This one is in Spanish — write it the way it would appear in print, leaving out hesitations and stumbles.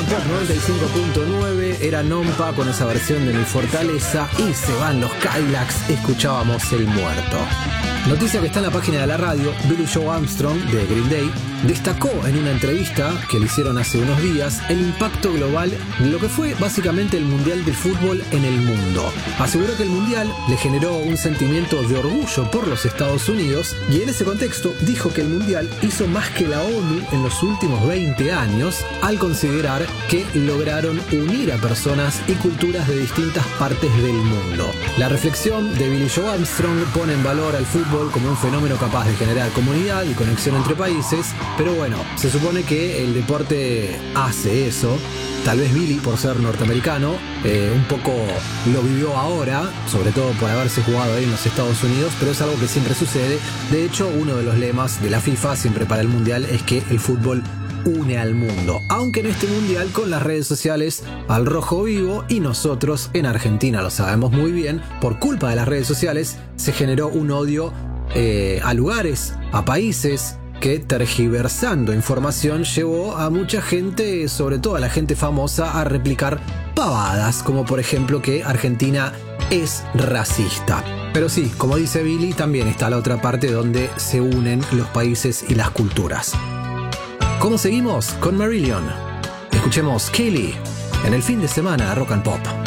Pop 95.9, era Nompa con esa versión de Mi Fortaleza y Se Van los Cadillacs, escuchábamos El Muerto. Noticia que está en la página de la radio, Billy Joe Armstrong de Green Day destacó en una entrevista que le hicieron hace unos días el impacto global de lo que fue básicamente el Mundial del Fútbol en el mundo. Aseguró que el Mundial le generó un sentimiento de orgullo por los Estados Unidos y en ese contexto dijo que el Mundial hizo más que la ONU en los últimos 20 años al considerar que lograron unir a personas y culturas de distintas partes del mundo. La reflexión de Billy Joe Armstrong pone en valor al fútbol como un fenómeno capaz de generar comunidad y conexión entre países, pero bueno, se supone que el deporte hace eso. Tal vez Billy, por ser norteamericano, un poco lo vivió ahora, sobre todo por haberse jugado ahí en los Estados Unidos, pero es algo que siempre sucede. De hecho, uno de los lemas de la FIFA siempre para el Mundial es que el fútbol une al mundo, aunque en este mundial con las redes sociales al rojo vivo, y nosotros en Argentina lo sabemos muy bien, por culpa de las redes sociales se generó un odio a lugares, a países, que tergiversando información llevó a mucha gente, sobre todo a la gente famosa, a replicar pavadas, como por ejemplo que Argentina es racista. Pero sí, como dice Billy, también está la otra parte donde se unen los países y las culturas. ¿Cómo seguimos? Con Marillion. Escuchemos Kelly en el fin de semana de Rock and Pop.